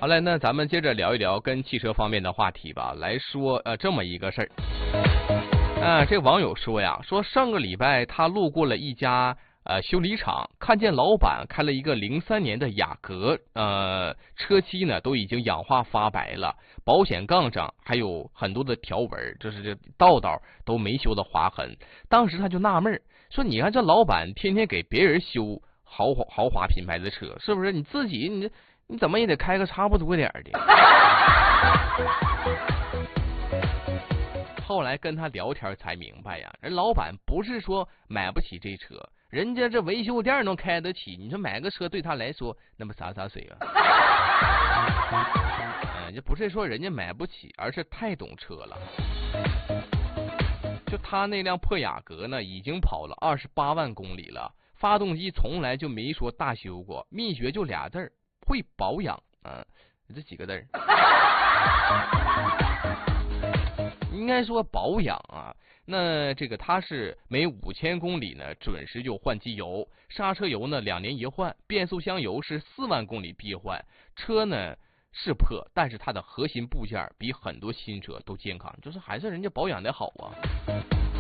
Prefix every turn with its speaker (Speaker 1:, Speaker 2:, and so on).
Speaker 1: 好嘞，那咱们接着聊一聊跟汽车方面的话题吧。来说这么一个事儿，这网友说呀，说上个礼拜他路过了一家修理厂，看见老板开了一个03年的雅阁，车漆呢都已经氧化发白了，保险杠上还有很多的条纹，就是这道道都没修的划痕。当时他就纳闷说，你看这老板天天给别人修豪华品牌的车，是不是你自己你怎么也得开个差不多点的。后来跟他聊天才明白呀，人老板不是说买不起这车，人家这维修店能开得起，你说买个车对他来说那么洒水啊。这不是说人家买不起，而是太懂车了。就他那辆破雅阁呢，已经跑了28万公里了，发动机从来就没说大修过，秘诀就俩字儿，会保养啊，这几个字儿。应该说保养啊，那这个它是每5000公里呢准时就换机油，刹车油呢2年一换，变速箱油是4万公里必换。车呢是破，但是它的核心部件比很多新车都健康，就是还是人家保养的好啊。